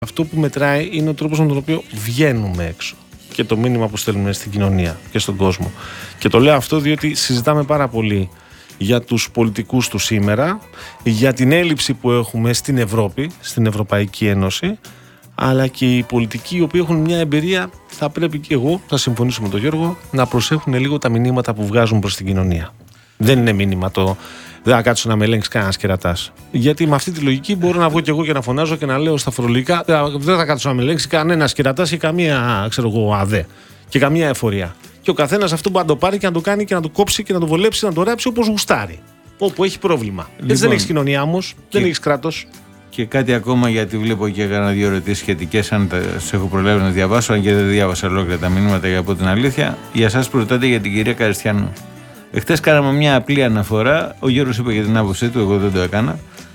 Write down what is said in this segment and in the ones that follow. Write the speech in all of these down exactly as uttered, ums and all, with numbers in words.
Αυτό που μετράει είναι ο τρόπος με τον οποίο βγαίνουμε έξω και το μήνυμα που στέλνουμε στην κοινωνία και στον κόσμο. Και το λέω αυτό διότι συζητάμε πάρα πολύ για τους πολιτικούς του σήμερα, για την έλλειψη που έχουμε στην Ευρώπη, στην Ευρωπαϊκή Ένωση, αλλά και οι πολιτικοί οι οποίοι έχουν μια εμπειρία, θα πρέπει και εγώ, θα συμφωνήσω με τον Γιώργο, να προσέχουν λίγο τα μηνύματα που βγάζουν προς την κοινωνία. Δεν είναι μήνυμα το δεν θα κάτσω να με ελέγξει κανένας κερατάς. Γιατί με αυτή τη λογική μπορώ να βγω και εγώ και να φωνάζω και να λέω στα φορολογικά δεν θα κάτσω να με ελέγξει κανένας κερατάς και καμία, ξέρω εγώ, ΑΔΕ και καμία εφορία. Και ο καθένας αυτό μπορεί να το πάρει και να το κάνει και να το κόψει και να το βολέψει, να το ράψει όπως γουστάρει. Όπου έχει πρόβλημα. Λοιπόν, έτσι δεν έχει κοινωνία όμως, δεν έχει κράτος. Και κάτι ακόμα, γιατί βλέπω και έκανα δύο ερωτήσεις σχετικές, αν σε έχω προλάβει να διαβάσω, αν και δεν διάβασα ολόκληρα τα μηνύματα για από την αλήθεια. Για σας που ρωτάτε για την κυρία Καριστιανού. Εχθές κάναμε μια απλή αναφορά, ο Γιώργος είπε για την άποψή του, εγώ δεν το έκανα,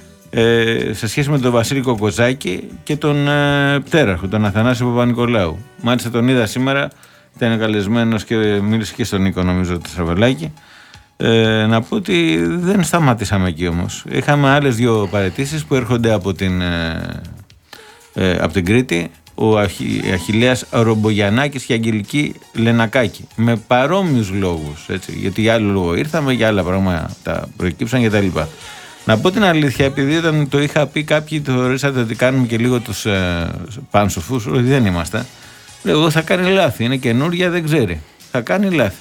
ε, σε σχέση με τον Βασίλη Κοκοτζάκη και τον ε, πτέραρχο, τον Αθανάσιο Παπα-Νικολάου. Μάλιστα τον είδα σήμερα, ήταν καλεσμένος και μίλησε και στον Νίκο, νομίζω, το Στραβελάκη. Ε, να πω ότι δεν σταματήσαμε εκεί όμως. Είχαμε άλλες δύο παραιτήσεις που έρχονται από την, ε, ε, από την Κρήτη, ο Αχι, Αχιλλέας Ρομπογιαννάκης και η Αγγελική Λενακάκη, με παρόμοιους λόγους, έτσι, γιατί για άλλο λόγο ήρθαμε, για άλλα πράγματα προκύψαν κτλ. Να πω την αλήθεια, επειδή όταν το είχα πει κάποιοι θεωρήσατε ότι κάνουμε και λίγο τους ε, πάνσοφους, ότι δεν είμαστε. Λέω, εγώ θα κάνει λάθη, είναι καινούρια, δεν ξέρει, θα κάνει λάθη.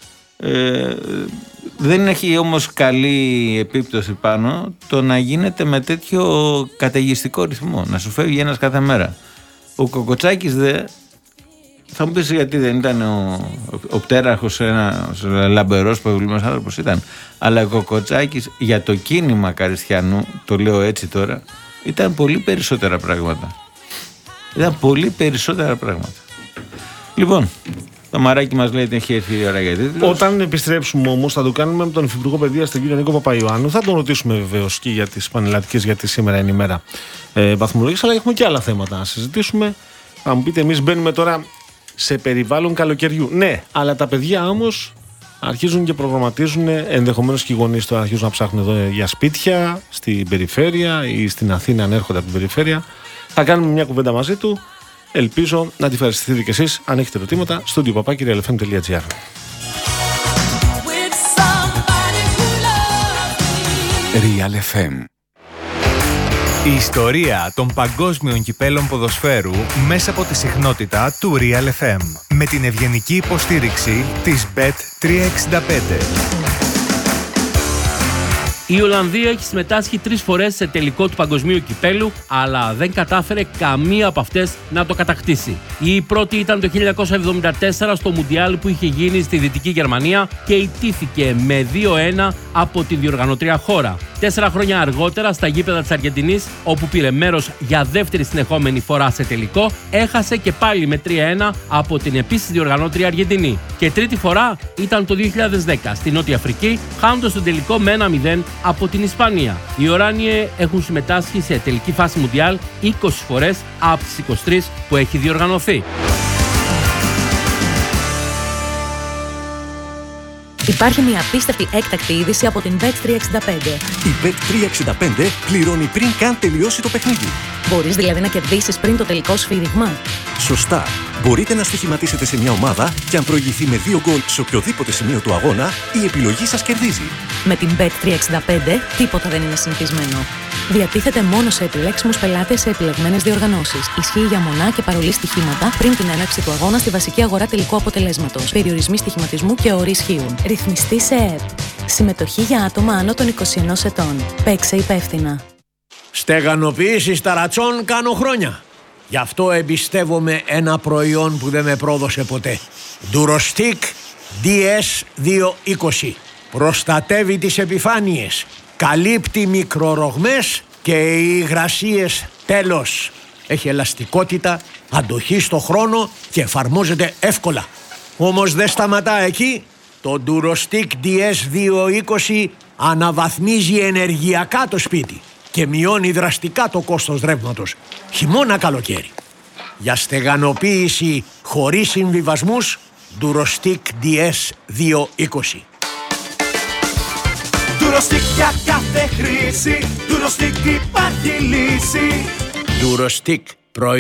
Ε, δεν έχει όμως καλή επίπτωση πάνω το να γίνεται με τέτοιο καταιγιστικό ρυθμό, να σου φεύγει ένας κάθε μέρα. Ο Κοκοτσάκης δε, θα μου πεις γιατί δεν ήταν ο, ο, ο πτέραρχος ένας λαμπερός προβλήμας άνθρωπος, ήταν, αλλά ο Κοκοτσάκης για το κίνημα Καριστιανού, το λέω έτσι τώρα, ήταν πολύ περισσότερα πράγματα. Ήταν πολύ περισσότερα πράγματα. Λοιπόν, το μαράκι μας λέει ότι έχει έρθει η ώρα για τίτλους. Όταν επιστρέψουμε όμως, θα το κάνουμε με τον Υφυπουργό Παιδείας, τον κύριο Νίκο Παπαϊωάννου. Θα τον ρωτήσουμε βεβαίως και για τις πανελλαδικές, γιατί σήμερα είναι η μέρα ε, βαθμολογίας, αλλά έχουμε και άλλα θέματα να συζητήσουμε. Θα μου πείτε, εμείς μπαίνουμε τώρα σε περιβάλλον καλοκαιριού. Ναι, αλλά τα παιδιά όμως αρχίζουν και προγραμματίζουν, ενδεχομένως και οι γονείς τώρα αρχίζουν να ψάχνουν εδώ για σπίτια, στην περιφέρεια ή στην Αθήνα, αν έρχονται από την περιφέρεια. Θα κάνουμε μια κουβέντα μαζί του. Ελπίζω να αντιφαριστηθείτε κι εσείς. Αν έχετε ερωτήματα, studio παπάκι real f m dot g r. Real εφ εμ. Η ιστορία των παγκόσμιων κυπέλων ποδοσφαίρου μέσα από τη συχνότητα του Real εφ εμ. Με την ευγενική υποστήριξη της μπετ τριακόσια εξήντα πέντε. Η Ολλανδία έχει συμμετάσχει τρεις φορές σε τελικό του παγκοσμίου κυπέλου, αλλά δεν κατάφερε καμία από αυτές να το κατακτήσει. Η πρώτη ήταν το χίλια εννιακόσια εβδομήντα τέσσερα στο Μουντιάλ που είχε γίνει στη Δυτική Γερμανία και ιτήθηκε με δύο ένα από τη διοργανωτρία χώρα. Τέσσερα χρόνια αργότερα, στα γήπεδα της Αργεντινής, όπου πήρε μέρος για δεύτερη συνεχόμενη φορά σε τελικό, έχασε και πάλι με τρία ένα από την επίσης διοργανώτρια Αργεντινή. Και τρίτη φορά ήταν το δύο χιλιάδες δέκα στη Νότια Αφρική, χάνοντας τον τελικό με ένα μηδέν από την Ισπανία. Οι Οράνιοι έχουν συμμετάσχει σε τελική φάση Μουντιάλ είκοσι φορές από τις είκοσι τρεις που έχει διοργανωθεί. Υπάρχει μια απίστευτη έκτακτη είδηση από την μπετ τριακόσια εξήντα πέντε. Η μπετ τριακόσια εξήντα πέντε πληρώνει πριν καν τελειώσει το παιχνίδι. Μπορείς δηλαδή να κερδίσεις πριν το τελικό σφύριγμα. Σωστά. Μπορείτε να στοιχηματίσετε σε μια ομάδα και αν προηγηθεί με δύο γκολ σε οποιοδήποτε σημείο του αγώνα, η επιλογή σας κερδίζει. Με την μπετ τριακόσια εξήντα πέντε τίποτα δεν είναι συνηθισμένο. Διατίθεται μόνο σε επιλέξιμους πελάτες σε επιλεγμένες διοργανώσεις. Ισχύει για μονά και παρολί στοιχήματα πριν την έναρξη του αγώνα στη βασική αγορά τελικού αποτελέσματος. Περιορισμοί στοιχηματισμού και όροι ισχύουν. Ρυθμιστή σε ΕΕΠ. Συμμετοχή για άτομα άνω των είκοσι ενός ετών. Παίξε υπεύθυνα. Στεγανοποίηση ταρατσών κάνω χρόνια. Γι' αυτό εμπιστεύομαι ένα προϊόν που δεν με πρόδωσε ποτέ. Durostic ντι ες διακόσια είκοσι. Προστατεύει τις επιφάνειες. Καλύπτει μικρορογμές και υγρασίες τέλος. Έχει ελαστικότητα, αντοχή στο χρόνο και εφαρμόζεται εύκολα. Όμως δεν σταματά εκεί. Το Durostic ντι ες διακόσια είκοσι αναβαθμίζει ενεργειακά το σπίτι και μειώνει δραστικά το κόστος ρεύματος, χειμώνα καλοκαίρι. Για στεγανοποίηση χωρίς συμβιβασμούς, Durostic ντι ες διακόσια είκοσι. Durostic για κάθε χρήση, Durostic υπάρχει λύση. Durostic Προϊόν